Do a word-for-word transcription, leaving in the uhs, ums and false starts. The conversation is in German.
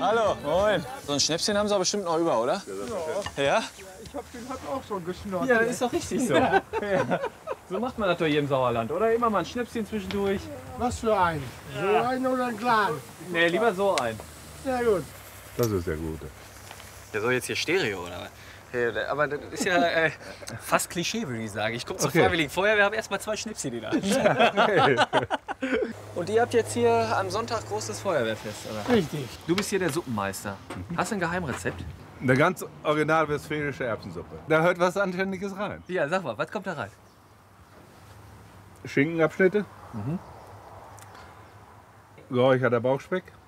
Hallo. Moin. So ein Schnäpschen haben Sie aber bestimmt noch über, oder? Ja. Ja? Ich hab den hat auch schon geschnurrt. Ja, das ist doch richtig so. Ja. So macht man das doch hier im Sauerland, oder? Immer mal ein Schnäpschen zwischendurch. Was für ein? So ein oder ein kleinen? Nee, lieber so ein. Sehr gut. Das ist der Gute. Der soll jetzt hier Stereo, oder was? Ja, aber das ist ja äh, fast Klischee, würde ich sagen. Ich komme zur Okay. Freiwilligen Feuerwehr, habe erst mal zwei Schnäpschen in der Hand. Und ihr habt jetzt hier am Sonntag großes Feuerwehrfest, oder? Richtig. Du bist hier der Suppenmeister. Hast du ein Geheimrezept? Eine ganz original westfälische Erbsensuppe. Da hört was Anständiges rein. Ja, sag mal, was kommt da rein? Schinkenabschnitte. Mhm. Geräucherter Bauchspeck.